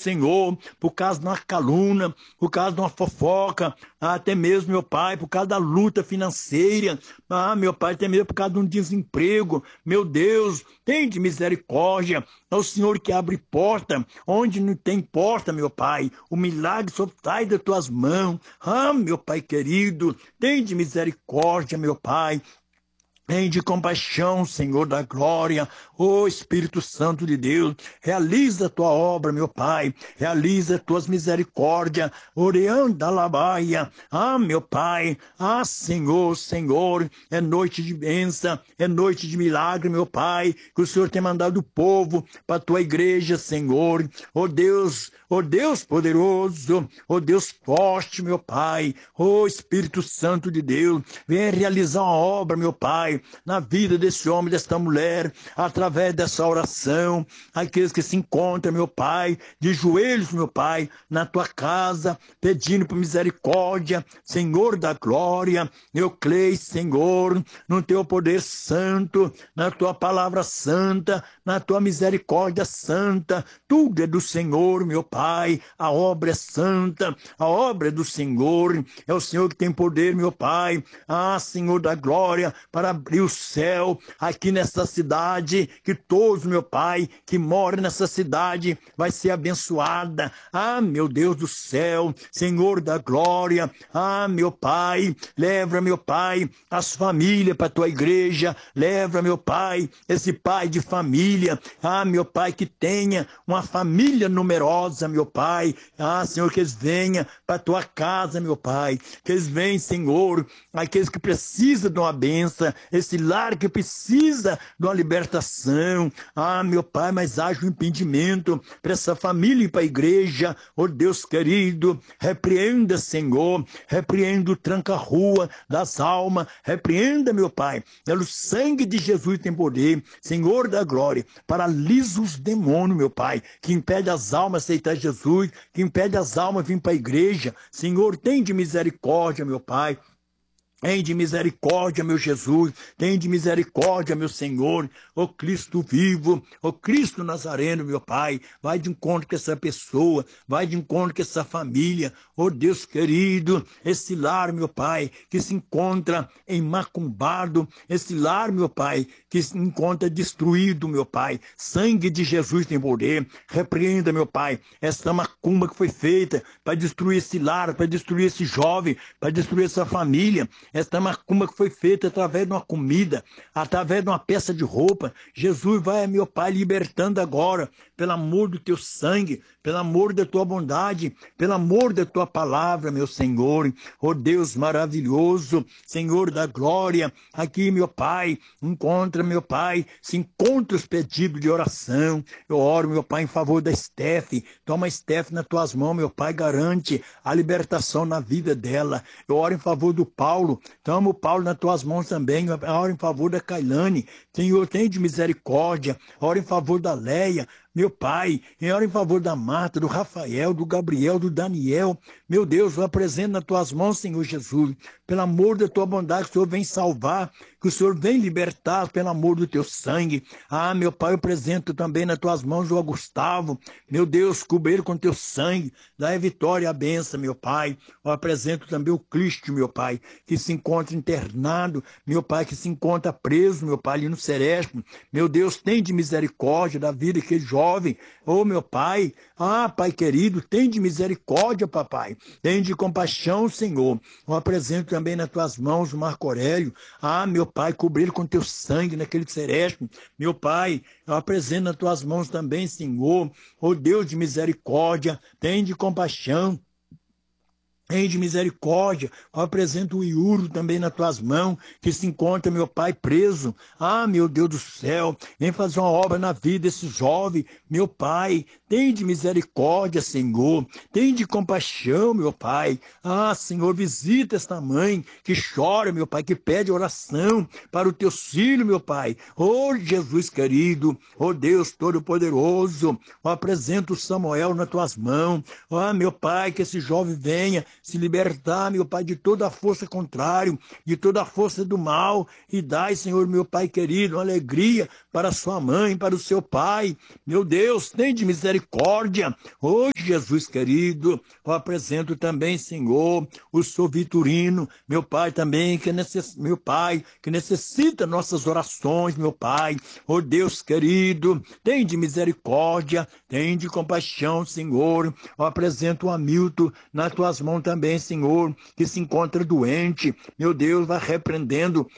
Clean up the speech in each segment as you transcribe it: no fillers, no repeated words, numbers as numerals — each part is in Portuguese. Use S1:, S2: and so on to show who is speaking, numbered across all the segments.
S1: Senhor, por causa de uma calúnia, por causa de uma fofoca, até mesmo, meu Pai, por causa da luta financeira, meu Pai, até mesmo por causa de um desemprego, meu Deus, tem de misericórdia, é o Senhor que abre porta, onde não tem porta, meu Pai, o milagre só sai das tuas mãos, meu Pai querido, tem de misericórdia, meu Pai, tem de compaixão, Senhor da glória, Espírito Santo de Deus, realiza a tua obra, meu Pai, realiza as tuas misericórdias, oreanda labaia, meu Pai, Senhor, Senhor, é noite de bênção, é noite de milagre, meu Pai, que o Senhor tem mandado o povo para a tua igreja, Senhor, Deus poderoso, Deus forte, meu Pai, Espírito Santo de Deus, venha realizar uma obra, meu Pai, na vida desse homem, desta mulher, através dessa oração, aqueles que se encontram, meu Pai, de joelhos, meu Pai, na tua casa, pedindo por misericórdia, Senhor da glória, eu creio, Senhor, no teu poder santo, na tua palavra santa, na tua misericórdia santa, tudo é do Senhor, meu Pai, a obra é santa, a obra é do Senhor, é o Senhor que tem poder, meu Pai, Senhor da glória, para abrir o céu aqui nessa cidade, que todos, meu Pai, que moram nessa cidade, vai ser abençoada, meu Deus do céu, Senhor da glória, meu Pai, leva, meu Pai, as famílias para a tua igreja, leva, meu Pai, esse pai de família, meu Pai, que tenha uma família numerosa, meu Pai, Senhor, que eles venham para a tua casa, meu Pai, que eles venham, Senhor, aqueles que precisam de uma bênção, esse lar que precisa de uma libertação, meu Pai, mas haja um impedimento para essa família ir para a igreja, Deus querido, repreenda, Senhor, repreenda o tranca-rua das almas, repreenda, meu Pai, pelo sangue de Jesus tem poder, Senhor da glória, paralisa os demônios, meu Pai, que impede as almas a aceitar Jesus, que impede as almas a vir para a igreja, Senhor, tem de misericórdia, meu Pai, tem de misericórdia, meu Jesus, tem de misericórdia, meu Senhor, Cristo vivo, Cristo Nazareno, meu Pai, vai de encontro com essa pessoa, vai de encontro com essa família, Deus querido, esse lar, meu Pai, que se encontra macumbado, esse lar, meu Pai, que se encontra destruído, meu Pai, sangue de Jesus tem poder, repreenda, meu Pai, essa macumba que foi feita para destruir esse lar, para destruir esse jovem, para destruir essa família, esta macumba que foi feita através de uma comida, através de uma peça de roupa. Jesus vai, meu Pai, libertando agora, pelo amor do teu sangue, pelo amor da tua bondade, pelo amor da tua palavra, meu Senhor. Deus maravilhoso, Senhor da glória, aqui, meu Pai, encontra, meu Pai, se encontra os pedidos de oração. Eu oro, meu Pai, em favor da Steph. Toma a Steph nas tuas mãos, meu Pai, garante a libertação na vida dela. Eu oro em favor do Paulo. Toma o Paulo nas tuas mãos também. Eu oro em favor da Kailane. Senhor, tem de misericórdia. Oro em favor da Leia. Meu Pai, eu oro em favor da Marta, do Rafael, do Gabriel, do Daniel. Meu Deus, eu apresento nas tuas mãos, Senhor Jesus. Pelo amor da tua bondade, o Senhor vem salvar, que o Senhor vem libertar pelo amor do teu sangue. Meu Pai, eu apresento também nas tuas mãos o Gustavo. Meu Deus, cobrir com teu sangue, dá a vitória e a benção, meu Pai. Eu apresento também o Cristo, meu Pai, que se encontra internado, meu Pai, que se encontra preso, meu Pai, ali no Sereste. Meu Deus, tem de misericórdia da vida que jovem. Meu Pai, Pai querido, tem de misericórdia, papai, tem de compaixão, Senhor. Eu apresento também nas tuas mãos o Marco Aurélio, meu Pai, cobrir com teu sangue naquele Sereste. Meu Pai, eu apresento nas tuas mãos também, Senhor, Deus de misericórdia, tem de compaixão. Tem de misericórdia, eu apresento o Iuro também nas tuas mãos, que se encontra, meu Pai, preso. Meu Deus do céu, vem fazer uma obra na vida desse jovem, meu Pai, tem de misericórdia, Senhor, tem de compaixão, meu Pai. Senhor, visita esta mãe que chora, meu Pai, que pede oração para o teu filho, meu Pai. Jesus querido, Deus Todo-Poderoso, eu apresento o Samuel nas tuas mãos. Meu Pai, que esse jovem venha se libertar, meu Pai, de toda a força contrária, de toda a força do mal, e dai, Senhor, meu Pai querido, uma alegria para sua mãe, para o seu pai. Meu Deus, tem de misericórdia. Jesus querido, eu apresento também, Senhor, o Sr. Vitorino, meu Pai também, meu Pai, que necessita nossas orações, meu Pai. Oh Deus querido, tem de misericórdia, tem de compaixão, Senhor. Eu apresento o Hamilton nas tuas mãos também, Senhor, que se encontra doente. Meu Deus, vai repreendendo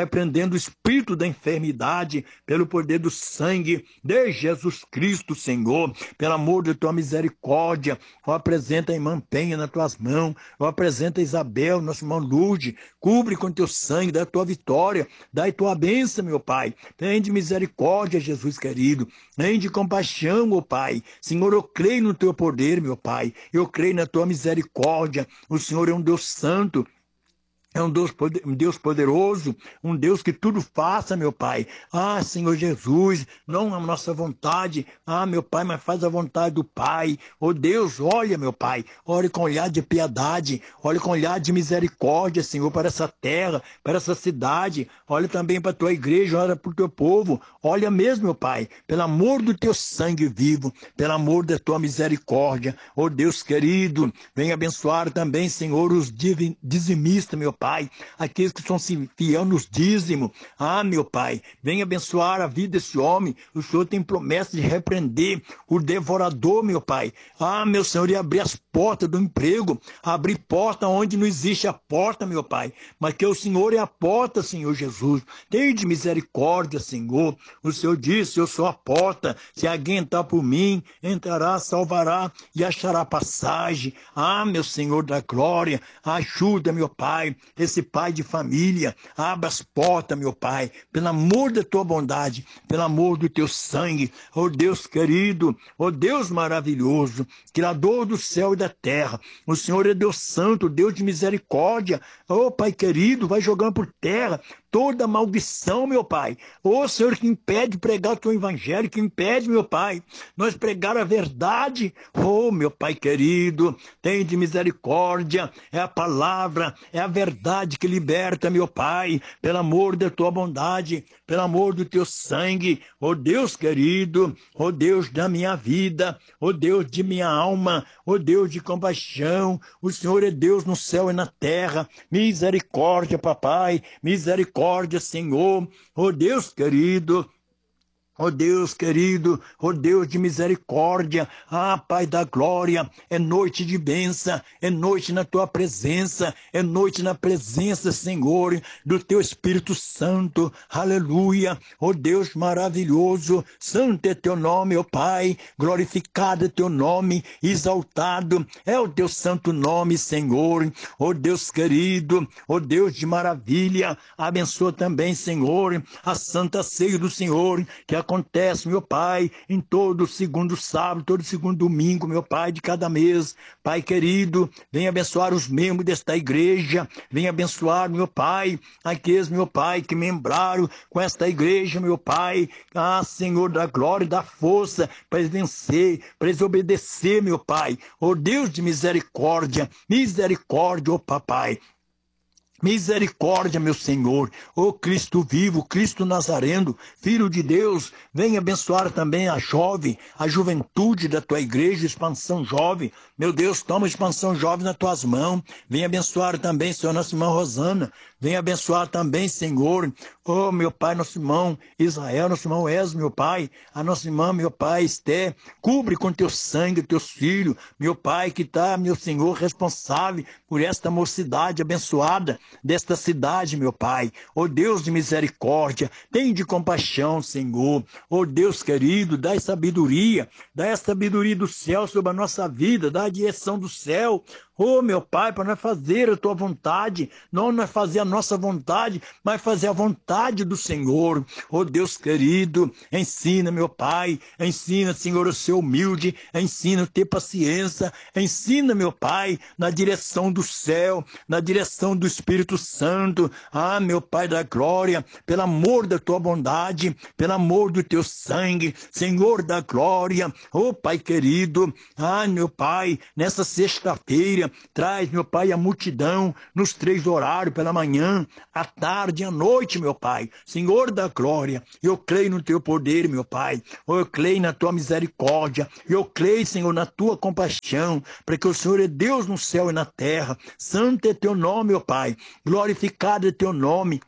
S1: o espírito da enfermidade pelo poder do sangue de Jesus Cristo, Senhor. Pelo amor de tua misericórdia, eu apresento a irmã Penha nas tuas mãos, eu apresento a Isabel, nossa irmã Lourdes, cubre com teu sangue, dá a tua vitória, dá a tua bênção, meu Pai. Tem de misericórdia, Jesus querido, tem de compaixão, meu Pai. Senhor, eu creio no teu poder, meu Pai, eu creio na tua misericórdia. O Senhor é um Deus santo, é um Deus poderoso, um Deus que tudo faça, meu Pai. Ah, Senhor Jesus, não a nossa vontade, meu Pai, mas faz a vontade do Pai. Oh Deus, olha, meu Pai, olhe com olhar de piedade, olhe com olhar de misericórdia, Senhor, para essa terra, para essa cidade. Olha também para a tua igreja, olha para o teu povo. Olha mesmo, meu Pai, pelo amor do teu sangue vivo, pelo amor da tua misericórdia. Oh Deus querido, venha abençoar também, Senhor, os dizimistas, meu Pai, aqueles que estão se fiel nos dízimos. Meu Pai, venha abençoar a vida desse homem. O Senhor tem promessa de repreender o devorador, meu Pai. Meu Senhor, e abrir as portas do emprego, abrir porta onde não existe a porta, meu Pai, mas que o Senhor é a porta, Senhor Jesus. Tenha de misericórdia, Senhor. O Senhor disse, eu sou a porta. Se alguém entrar por mim, entrará, salvará e achará passagem. Meu Senhor da glória, ajuda, meu Pai, esse pai de família. Abra as portas, meu Pai, pelo amor da tua bondade, pelo amor do teu sangue. Oh Deus querido, oh Deus maravilhoso, Criador do céu e da terra. O Senhor é Deus santo, Deus de misericórdia. Oh Pai querido, vai jogando por terra toda maldição, meu Pai. Ô Senhor, que impede pregar o teu evangelho, que impede, meu Pai, nós pregar a verdade. Oh, meu Pai querido, tem de misericórdia. É a palavra, é a verdade que liberta, meu Pai, pelo amor da tua bondade, pelo amor do teu sangue. Oh Deus querido, oh Deus da minha vida, oh Deus de minha alma, oh Deus de compaixão. O Senhor é Deus no céu e na terra. Misericórdia, papai, misericórdia, Senhor. Oh Deus querido, oh Deus querido, oh Deus de misericórdia. Pai da glória, é noite de bênção, é noite na tua presença, é noite na presença, Senhor, do teu Espírito Santo. Aleluia. Oh Deus maravilhoso, santo é teu nome, ó Pai, glorificado é teu nome, exaltado é o teu santo nome, Senhor. Oh Deus querido, oh Deus de maravilha, abençoa também, Senhor, a santa ceia do Senhor, que acontece, meu Pai, em todo segundo sábado, todo segundo domingo, meu Pai, de cada mês. Pai querido, venha abençoar os membros desta igreja, venha abençoar, meu Pai, aqueles, meu Pai, que membraram com esta igreja, meu Pai. Senhor da glória e da força, para eles vencer, para eles obedecer, meu Pai. Oh Deus de misericórdia, misericórdia, oh Papai. Misericórdia, meu Senhor, ó Cristo vivo, Cristo Nazareno, Filho de Deus, venha abençoar também a jovem, a juventude da tua igreja, expansão jovem. Meu Deus, toma a expansão jovem nas tuas mãos. Venha abençoar também, Senhor, nossa irmã Rosana. Venha abençoar também, Senhor, oh meu Pai, nosso irmão Israel, nosso irmão Esmo, meu Pai, a nossa irmã, meu Pai, Esté, cubre com teu sangue teus filhos, meu Pai, que está, meu Senhor, responsável por esta mocidade abençoada desta cidade, meu Pai. Oh Deus de misericórdia, tem de compaixão, Senhor. Oh Deus querido, dá sabedoria do céu sobre a nossa vida, dá a direção do céu. Oh, meu Pai, para nós fazer a tua vontade, não nós fazer a nossa vontade, mas fazer a vontade do Senhor. Oh, Deus querido, ensina, meu Pai, ensina, Senhor, a ser humilde, ensina a ter paciência, ensina, meu Pai, na direção do céu, na direção do Espírito Santo. Meu Pai da glória, pelo amor da tua bondade, pelo amor do teu sangue, Senhor da glória. Oh, Pai querido, meu Pai, nessa sexta-feira, dia. Traz, meu Pai, a multidão nos 3 horários, pela manhã, à tarde e à noite, meu Pai. Senhor da glória, eu creio no teu poder, meu Pai. Eu creio na tua misericórdia. Eu creio, Senhor, na tua compaixão, porque o Senhor é Deus no céu e na terra. Santo é teu nome, meu Pai. Glorificado é teu nome.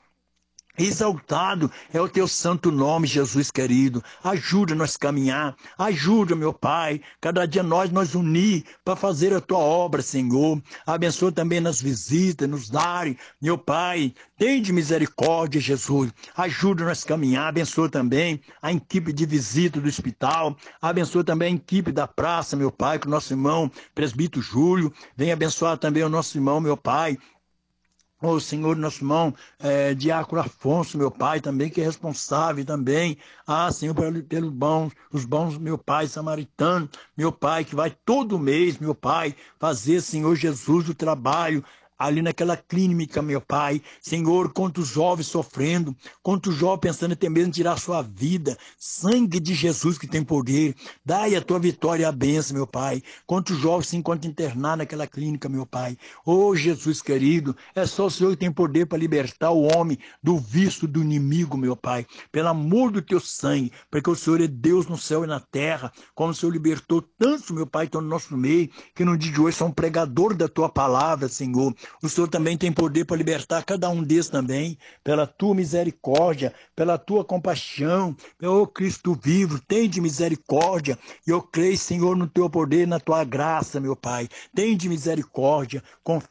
S1: Exaltado é o teu santo nome, Jesus querido. Ajuda-nos a caminhar. Ajuda, meu Pai. Cada dia nós unir para fazer a tua obra, Senhor. Abençoa também nas visitas, nos darem. Meu Pai, tem de misericórdia, Jesus. Ajuda-nos a caminhar. Abençoa também a equipe de visita do hospital. Abençoa também a equipe da praça, meu Pai, com o nosso irmão presbítero Júlio. Vem abençoar também o nosso irmão, meu Pai. Ô Senhor, nosso irmão, Diácono Afonso, meu pai, também, que é responsável também. Senhor, os bons, meu pai, samaritano, meu pai, que vai todo mês, meu pai, fazer, Senhor Jesus, o trabalho ali naquela clínica, meu Pai. Senhor, quantos jovens sofrendo, quantos jovens pensando até mesmo em tirar a sua vida. Sangue de Jesus que tem poder. Dai a tua vitória e a bênção, meu Pai. Quantos jovens se encontram internados naquela clínica, meu Pai. Oh, Jesus querido, é só o Senhor que tem poder para libertar o homem do vício do inimigo, meu Pai. Pelo amor do teu sangue, porque o Senhor é Deus no céu e na terra. Como o Senhor libertou tantos, meu Pai, que estão no nosso meio, que no dia de hoje são pregadores da tua palavra, Senhor. O Senhor também tem poder para libertar cada um desses também, pela tua misericórdia, pela tua compaixão. Ó Cristo vivo, tem de misericórdia. E eu creio, Senhor, no teu poder, na tua graça, meu Pai. Tem de misericórdia.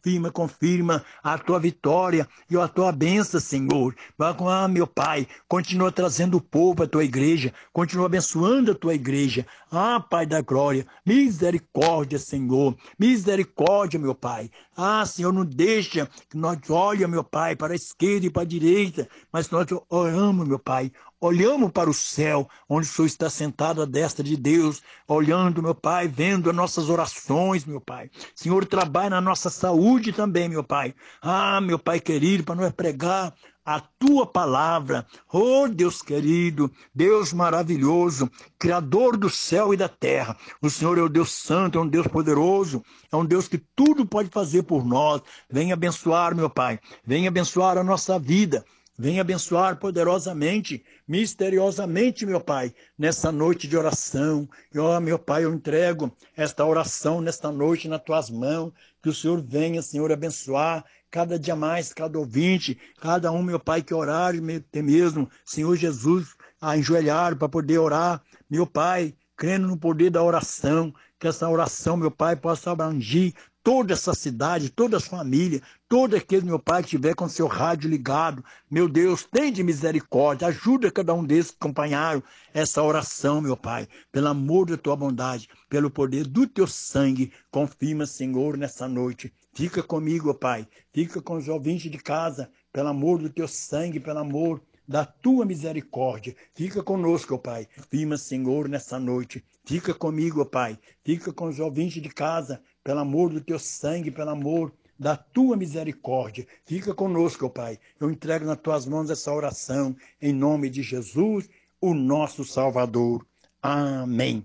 S1: Confirma a tua vitória e a tua bênção, Senhor. Meu Pai, continua trazendo o povo à tua igreja, continua abençoando a tua igreja. Pai da glória, misericórdia, Senhor. Misericórdia, meu Pai. Senhor, não deixa que nós olhemos, meu Pai, para a esquerda e para a direita, mas nós oramos, meu Pai, olhamos para o céu, onde o Senhor está sentado à destra de Deus, olhando, meu Pai, vendo as nossas orações, meu Pai. Senhor, trabalha na nossa saúde também, meu Pai. Meu Pai querido, para nós pregar a tua palavra. Oh, Deus querido, Deus maravilhoso, Criador do céu e da terra. O Senhor é o Deus santo, é um Deus poderoso, é um Deus que tudo pode fazer por nós. Venha abençoar, meu Pai, venha abençoar a nossa vida. Venha abençoar poderosamente, misteriosamente, meu Pai, nessa noite de oração. Meu Pai, eu entrego esta oração nesta noite nas tuas mãos. Que o Senhor venha, Senhor, abençoar cada dia mais, cada ouvinte, cada um, meu Pai, que orar, até mesmo, Senhor Jesus, a enjoelhar para poder orar. Meu Pai, crendo no poder da oração, que essa oração, meu Pai, possa abranger toda essa cidade, todas as famílias, todo aquele, meu Pai, que estiver com seu rádio ligado. Meu Deus, tem de misericórdia, ajuda cada um desses que acompanharam essa oração, meu Pai, pelo amor da tua bondade, pelo poder do teu sangue. Confirma, Senhor, nessa noite. Fica comigo, Pai, fica com os ouvintes de casa, pelo amor do teu sangue, pelo amor da tua misericórdia. Fica conosco, Pai. Firma, Senhor, nessa noite. Fica comigo, Pai. Fica com os ouvintes de casa, pelo amor do teu sangue, pelo amor da tua misericórdia. Fica conosco, Pai. Eu entrego nas tuas mãos essa oração, em nome de Jesus, o nosso Salvador. Amém.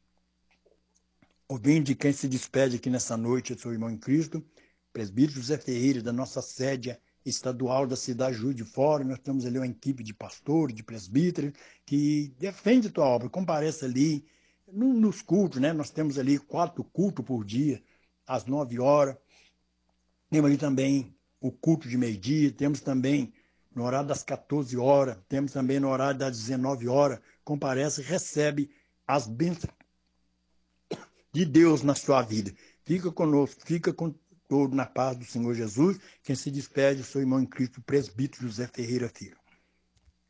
S1: Ouvindo de quem se despede aqui nessa noite, seu irmão em Cristo, presbítero José Ferreira, da nossa sede estadual da cidade de Juiz de Fora. Nós temos ali uma equipe de pastores, de presbíteros, que defende a tua obra, comparece ali nos cultos, né? Nós temos ali 4 cultos por dia, às 9 horas. Temos ali também o culto de meio-dia, temos também no horário das 14 horas, temos também no horário das 19 horas. Comparece e recebe as bênçãos de Deus na sua vida. Fica conosco, fica com todo na paz do Senhor Jesus. Quem se despede, seu irmão em Cristo, presbítero José Ferreira Filho.